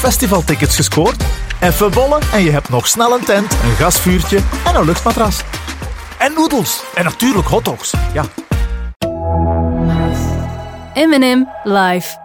festivaltickets gescoord? Even bollen en je hebt nog snel een tent, een gasvuurtje en een luchtmatras. En noedels. En natuurlijk hotdogs. Ja. M&M live.